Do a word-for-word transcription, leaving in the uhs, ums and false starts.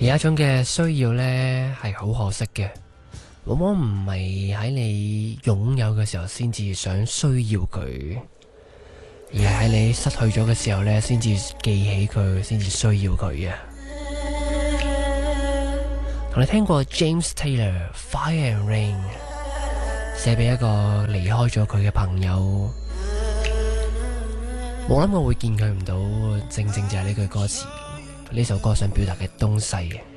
有一種嘅需要呢，係好可惜嘅，往往唔係喺你擁有嘅時候先至想需要佢，而係喺你失去咗嘅時候呢，先至記起佢，先至需要佢啊！同你聽過 James Taylor Fire and Rain 寫俾一個離開咗佢嘅朋友，冇諗過會見佢唔到，正正就係呢句歌詞，呢首歌想表達嘅東西。